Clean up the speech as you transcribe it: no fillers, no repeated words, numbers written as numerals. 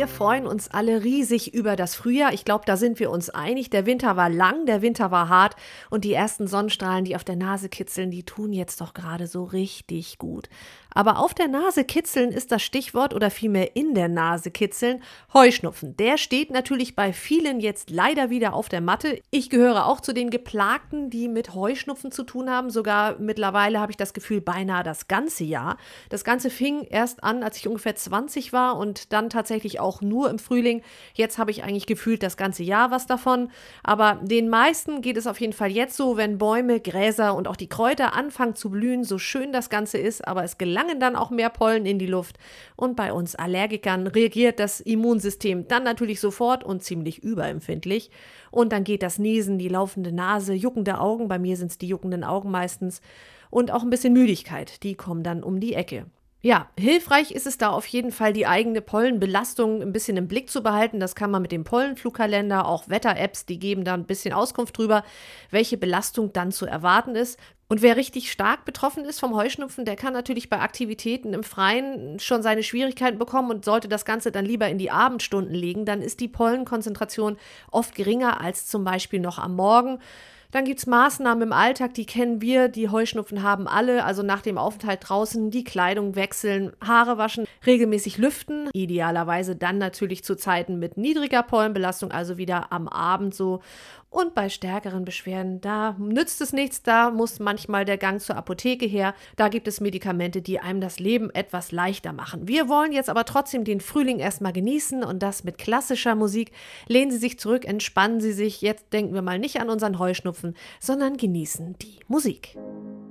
freuen uns alle riesig über das Frühjahr. Ich glaube, da sind wir uns einig. Der Winter war lang, der Winter war hart und die ersten Sonnenstrahlen, die auf der Nase kitzeln, die tun jetzt doch gerade so richtig gut. Aber auf der Nase kitzeln ist das Stichwort oder vielmehr in der Nase kitzeln Heuschnupfen. Der steht natürlich bei vielen jetzt leider wieder auf der Matte. Ich gehöre auch zu den Geplagten, die mit Heuschnupfen zu tun haben. Sogar mittlerweile habe ich das Gefühl, beinahe das ganze Jahr. Das Ganze fing erst an, als ich ungefähr 20 war und dann tatsächlich auch nur im Frühling. Jetzt habe ich eigentlich gefühlt das ganze Jahr was davon. Aber den meisten geht es auf jeden Fall jetzt so, wenn Bäume, Gräser und auch die Kräuter anfangen zu blühen, so schön das Ganze ist, aber es gelangen dann auch mehr Pollen in die Luft. Und bei uns Allergikern reagiert das Immunsystem dann natürlich sofort und ziemlich überempfindlich. Und dann geht das Niesen, die laufende Nase, juckende Augen, bei mir sind es die juckenden Augen meistens, und auch ein bisschen Müdigkeit, die kommen dann um die Ecke. Ja, hilfreich ist es da auf jeden Fall, die eigene Pollenbelastung ein bisschen im Blick zu behalten. Das kann man mit dem Pollenflugkalender, auch Wetter-Apps, die geben da ein bisschen Auskunft drüber, welche Belastung dann zu erwarten ist. Und wer richtig stark betroffen ist vom Heuschnupfen, der kann natürlich bei Aktivitäten im Freien schon seine Schwierigkeiten bekommen und sollte das Ganze dann lieber in die Abendstunden legen. Dann ist die Pollenkonzentration oft geringer als zum Beispiel noch am Morgen. Dann gibt es Maßnahmen im Alltag, die kennen wir, die Heuschnupfen haben alle, also nach dem Aufenthalt draußen die Kleidung wechseln, Haare waschen, regelmäßig lüften, idealerweise dann natürlich zu Zeiten mit niedriger Pollenbelastung, also wieder am Abend so. Und bei stärkeren Beschwerden, da nützt es nichts, da muss manchmal der Gang zur Apotheke her. Da gibt es Medikamente, die einem das Leben etwas leichter machen. Wir wollen jetzt aber trotzdem den Frühling erstmal genießen und das mit klassischer Musik. Lehnen Sie sich zurück, entspannen Sie sich. Jetzt denken wir mal nicht an unseren Heuschnupfen, sondern genießen die Musik.